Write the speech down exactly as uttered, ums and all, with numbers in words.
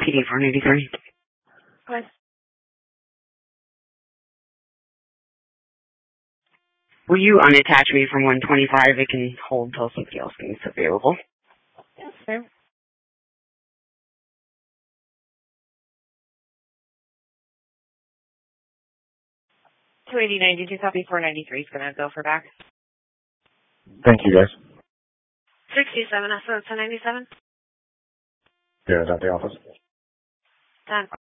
P D four ninety-three. What? Will you unattach me from one twenty-five? It can hold till somebody else is available. Yes, sir. two eighty ninety-two, copy four ninety-three is going to go for back. Thank you, guys. sixty-seven, S O ten ninety-seven. Yeah, is that the office? ten.